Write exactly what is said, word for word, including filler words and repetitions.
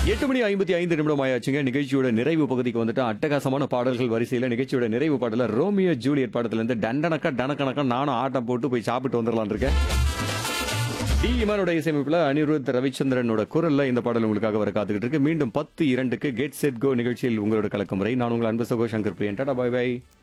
எட்டு மணி ஐம்பத்தி ஐந்து நிமிடம் ஆயாச்சுங்க. நிகழ்ச்சியோட நிறைவு பகுதிக்கு வந்துட்டு அட்டகாசமான பாடல்கள் வரிசையில் நிகழ்ச்சியோட நிறைவு பாடல ரோமியோ ஜூலியட் படத்துல இருந்து டண்டனக்கா டனக்கணக்கா நானும் ஆட்டம் போட்டு போய் சாப்பிட்டு வந்துடலான் இருக்கேன். டி இமானோட இசையமைப்புல அனிருத் ரவிச்சந்திரனோட குரல்ல இந்த பாடல் உங்களுக்காக வர காத்துக்கிட்டு இருக்கு. மீண்டும் பத்து இரண்டுக்கு கெட் செட் கோ நிகழ்ச்சியில் உங்களோட கலக்கம் வரை நான் உங்கள் அன்பு சகோ சங்கர் பிரியன். டாடா, பாய் பாய்.